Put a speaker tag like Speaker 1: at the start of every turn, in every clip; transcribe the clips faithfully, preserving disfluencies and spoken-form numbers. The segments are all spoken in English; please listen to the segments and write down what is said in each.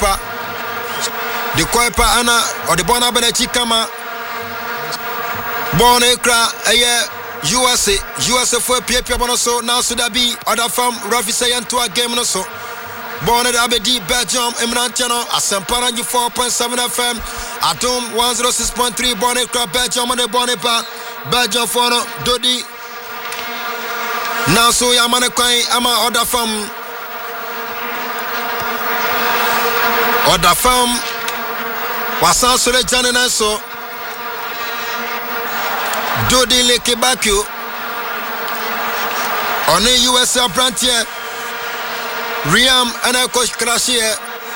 Speaker 1: Koipa. The Koipa Anna or the Bona Benechi Kama. Born Ekra, a U S A, U S A for P P Bonoso, now Sudabi, other farm, Rafi Sayan to a game no so. Born at Abedi, Belgium, Emrantiano, a Sampana four point seven F M, Atom one oh six point three, Born Ekra, Belgium, and the Bonipa, Belgium for Dodi. Now so Yamana Kwai, Ama other farm, other farm, Wasan Sole Janina so. Dodi Leke Bakio on a U S A Brantier Riam and a coach Crashier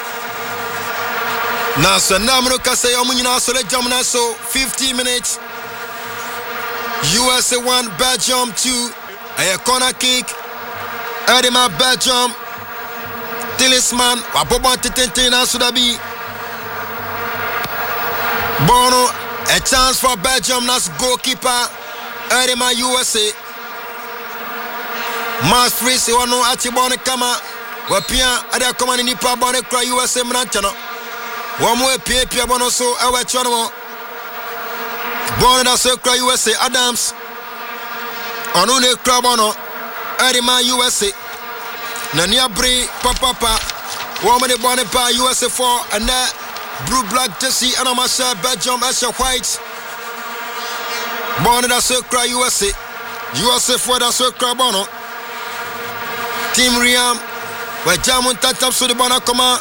Speaker 1: Nasa Namro Kase Omunina Sole Jamna so fifty minutes U S A one Belgium two a corner kick Edema Belgium Tillisman Waboban Titintina Sudabi Bono. A chance for Belgium as goalkeeper Edema U S A. Mas Frisi wano achibone kama wapia ada kama nipa bone kwa U S A mnachano. Wamwe pie pie bono so ewe chono. Bone da so kwa U S A Adams. Onune kwa bono Edema U S A. Nania Bri papa wamwe bone pa U S A four and that Blue Black Jesse and Amasha Belgium Asha White. Born in the Circle U S A. U S A for the Circle Bono. Team Riam. Where Jamon Tatam to the Bona Koma.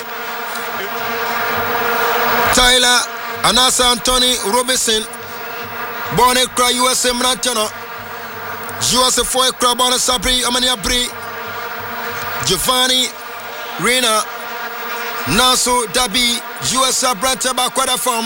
Speaker 1: Tyler Anasa Anthony Robinson. Born in U S A Mnachano. U S A for Crabona Sabri Amania Bri. Giovanni Rena. Naso Dabi U S A Branta Bakwada from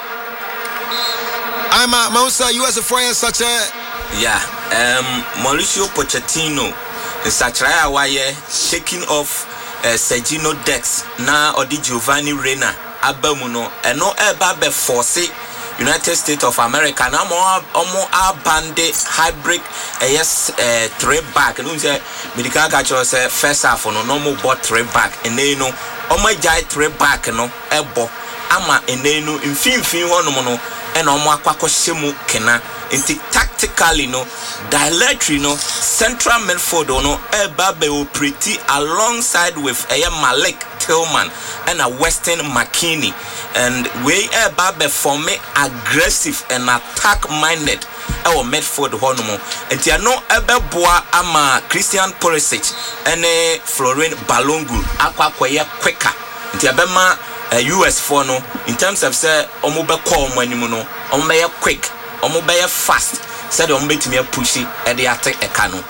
Speaker 1: I'm a Mousa U S A for such a
Speaker 2: yeah um Mauricio Pochettino in such a way taking off uh, Sergino Dex na Odi Giovanni Reina Abamuno and no eba be force United States of America na mo omo abande hybrid uh, yes uh, three back and say medical catch say first half no normal bot three back and then you know omo jai three back no ebo ama enenu mfimfin hono no e na omo akwakohyemu kena inti tactically no dialectry no central midfield no eba be operate alongside with a Malik Tillman and a Weston McKinney and we eba be form aggressive and attack minded our midfield hono mo enti ano ebe boa ama Christian Pulisic and Florent Balongu akwakoye quicker nti abema U S four no in terms of say omo be call mo animu no omo be quick omo be fast said omo betimi push e dey attack e kanu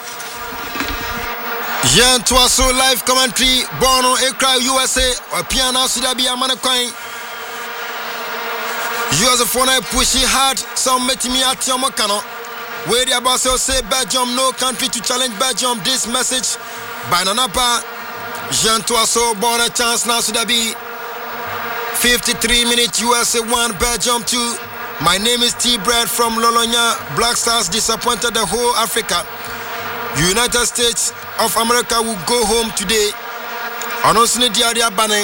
Speaker 1: Yen Twaso live commentary Bono Ekra U S A Piana Sudabi Amana Kwan U S A four na push hard some metimi atiamo kano where the about say Belgium no country to challenge Belgium this message by Nanapa Jean Twaso Bono chance now Sudabi fifty-three minutes U S A one Belgium two. My name is T Brad from Lolonia. Black Stars disappointed the whole Africa. United States of America will go home today. Announcing the idea banning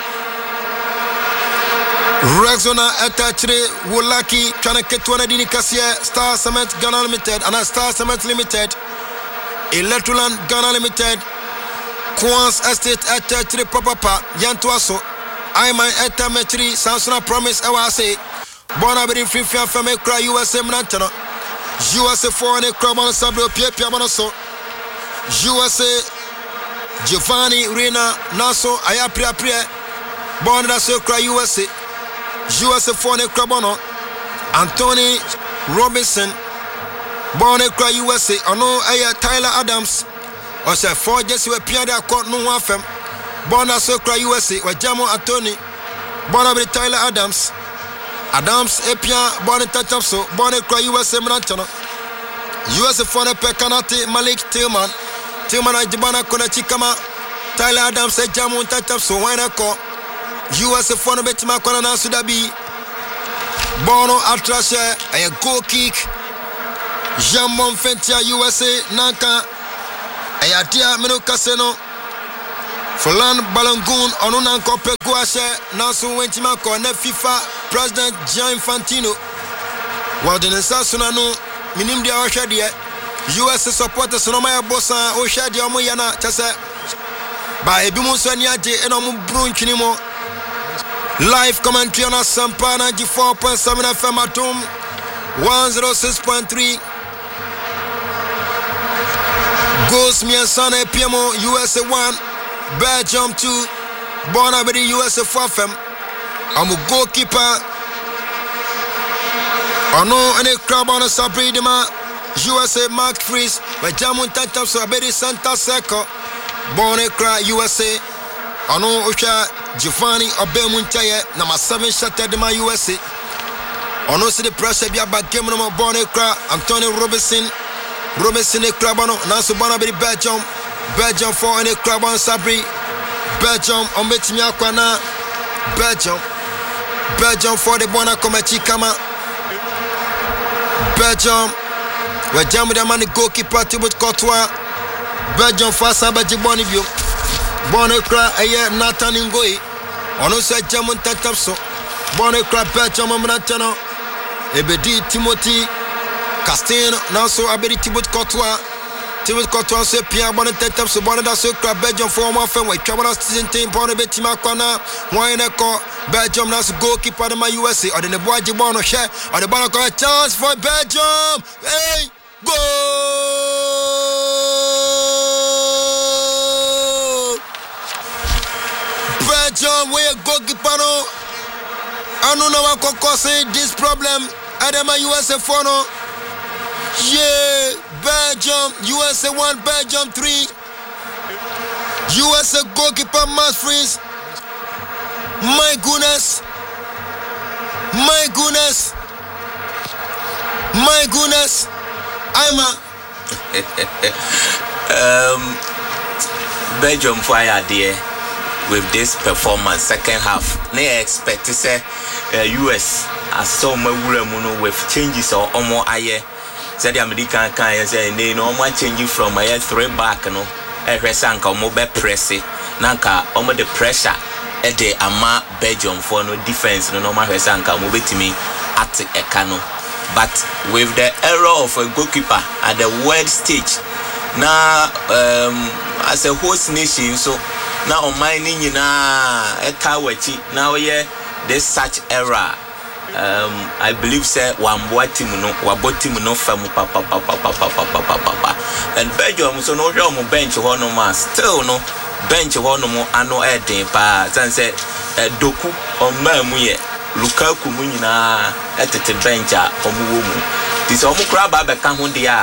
Speaker 1: Rexona Etachre Wulaki Chanaketwana Dinikasia Star Cement Ghana Limited and Star Cement Limited Electroland Ghana Limited Kwans Estate Etachre Papa Yantuaso I my etametri Sansona promise I say Bona Beri Free Family Cry U S A Mnantano U S A four and a Crabon Sabro Pia Piamonoso U S A Giovanni Rena Naso Ayapria Pria Bona So Cry U S A U S A four and a Crabono Anthony Robinson Bona Cry U S A Ono Aya Tyler Adams or say four just were Pia Court no one fem Bona So Cry U S A or Jamo Anthony Bona Tyler Adams Adams Epia Bona Tatapso Bona Cry U S A Mnantano U S A four Pekanati Malik Tillman Tillman Ajibana Konachikama Tyler Adams Jamo Tatapso Wina Ko U S A four Betima Konana Sudabi Bono Atrashe a goal kick Jamon Fentia U S A Nanka Ayatia Meno Caseno Falan Balangoon Onuna Kope Guashe Nasu Wentima Kone FIFA President Gianni Infantino. While the Nsasunano Minim dia Oshadia U S supporters Sonomaya Bossa Oshadia Moyana Chase by Ebimusaniaje and Omu Brunchinimo. Live commentary on Sampa ninety-four point seven F M at home one oh six point three. Goes me and Son P M O U S A one, Belgium two, Bonabedi U S A four F M. I'm a goalkeeper. I know any crab on a Sabridima, U S A Mark Freeze, but Jamun Tatam Sabedi Santa Seco, Bonacra U S A. I know Osha Giovanni Obemuntaye, number seven shattered my U S A. I know see the pressure be about game number Bonacra, Antonio Robinson. Robinson e Krabano, Nansu Bonabedi Belgium, Belgium for any Krabon Sabri, Belgium on Betimia Kwana, Belgium, Belgium for the Bona Komachi Kama, Belgium, where Jamu the man the goalkeeper Thibaut Courtois, Belgium for Sabaji Bonivio, Bonacra, Aye Nathan Ngoi, Onosa Jamun Tatapso, Bonacra, Belgium, Amanatano, Ebedi Timothy. Castin, now so Abedi Thibaut Courtois. Thibaut Courtois, c'est Pierre Bonnetet, so Bonnet, so Belgium for one film, with Cameron season team, Bonnet Makwana, Moineko, Belgium, now so goalkeeper of my U S A, or the Bois Gibono share, or the Bonaco chance for Belgium. Hey, go! Belgium, where goalkeeper, I don't know what cause this problem, I am my U S A for no. Yeah, Belgium, U S A one, Belgium three. U S A goalkeeper Matt Freeze. My goodness. My goodness. My goodness. I'm a
Speaker 2: um, Belgium fire there with this performance second half. They expect to say uh, U S as so much with changes or more aye. Said the American can say they no more changing from a three back no a resanka mobile press nanka omo the pressure e de ama Belgium for no defense no normal resanka mobile to me at a cano. But with the error of a goalkeeper at the world stage now um as a host nation so now on my nini na a kawachi now yeah there's such error. Um, I believe say one boy team no, one boy team no famu pa pa pa pa pa pa pa pa pa pa. And Belgium so no show mo bench ho no ma still no bench ho no mo ano e den pa. San say Doku on ma mu ye Lukaku mu nyina etete bench a omo wo mu. This omo kra ba be ka ho dia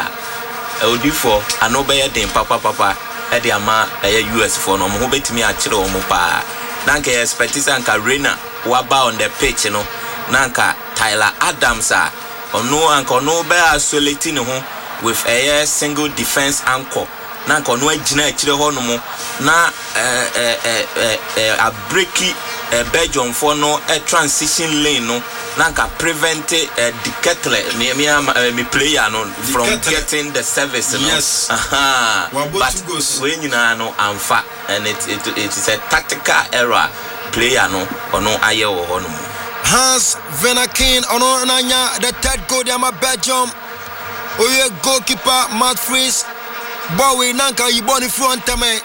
Speaker 2: e odi for ano be ye den pa pa pa pa. E de ama e U S for no mo ho betimi a kire omo pa. Na nke expect say anka Reina wa ba on the pitch no. Nanka Tyler Adams a ono anko no be isolating ho with a single defense anchor nanka no agina akire ho no mo na eh eh eh a breaky Belgium for no a transition lane no nanka prevent uh, the kettle me me uh, me player no from getting the service no.
Speaker 1: Yes.
Speaker 2: Aha. But when you know amfa and it it it is a tactical error player no ono aye wo ho no mo.
Speaker 1: Hans Venakin ono nanya the third goal de ma Belgium. Oye goalkeeper Matt Freeze. Bowie nanka yiboni front me.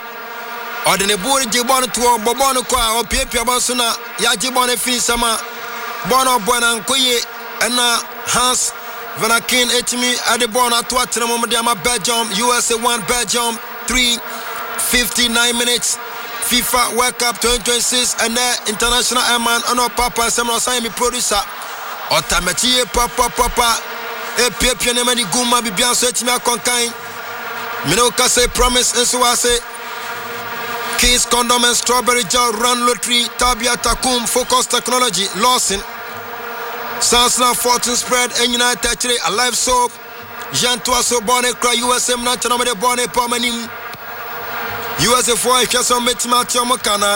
Speaker 1: Odene bori jiboni to bobono kwa o piepia basuna ya jiboni finish sama. Bono bona nkoye na Hans Venakin etimi ade bona to atena mo de ma Belgium U S A one Belgium three fifty-nine minutes. FIFA World Cup twenty twenty-six and the international airman ono papa semro sign me producer otametiye papa papa e piepia ne mani guma bibia so etimi akonkan me no ka say promise nso wa say Kiss condom and strawberry gel run lottery Tabia Takum focus technology Lawson Sansla fortune spread and United Chile a live soap Jean Toaso Bonnet cry U S M na chana me de Bonnet Pomanim U S A four is some Metimati Mokana.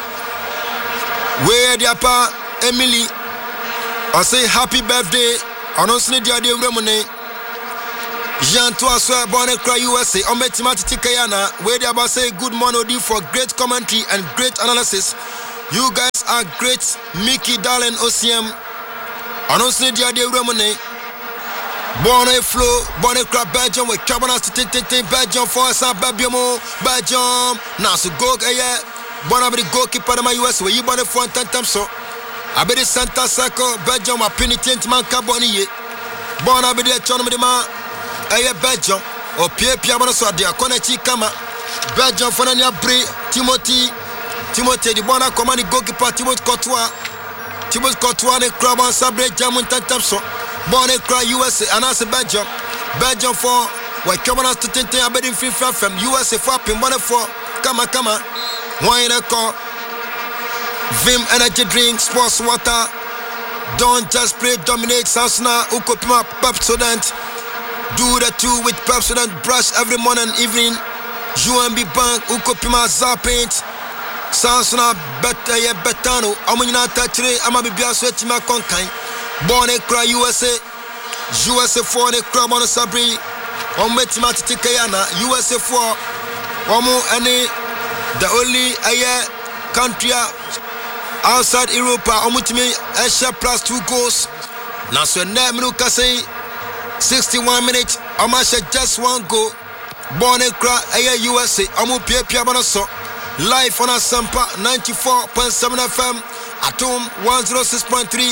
Speaker 1: Where the apa Emily. I say happy birthday. Honestly, the idea of Remone. Jean Toaswa born cry U S A. Ometimati Kayana. Where they about say good morning for great commentary and great analysis. You guys are great. Mickey Darling O C M. Honestly, dear dear Romane. Born a flow, born a crab Belgium with Cabanas to take Belgium for us. Babiamo, Belgium. Now so go aye. Born a goalkeeper of my U S where you born a front ten times so. I be the Santa Circle, Belgium, a penitent man carboni. Born a be the autonomy man. Aye Belgium or Pierre Piabano so dia Konachi Kama Belgium for Nanya Bre Timothy Timothy the Bona command goalkeeper Timothy Courtois Timothy Courtois the crab on Sabre Jamun Tapso Born cry U S A and as Belgium Belgium for why Cabanas to ten abedin free from U S A for pin one for Kama Kama wine a call Vim energy drink sports water don't just play dominate Sansuna Ukopima Pepsodent. Do the two with Pepsodent brush every morning and evening. U M B Bank, Ukopima Zapaint, Sansuna Beta Betano, Amunina Tatre, Amabibia Swetima Contain, Born Cry U S A, U S A four, the Crab on the Sabri, Ometimati Kayana, U S A four, Omo Ane, the only aye country outside Europe, Omutimi, Esha plus two goals. Now, so Naminu Kase. sixty-one minutes, Amasha just one goal. Born and cry, A U S A, Amu Pia Piabanoso. Live on a Sampa ninety-four point seven F M, Atom one oh six point three.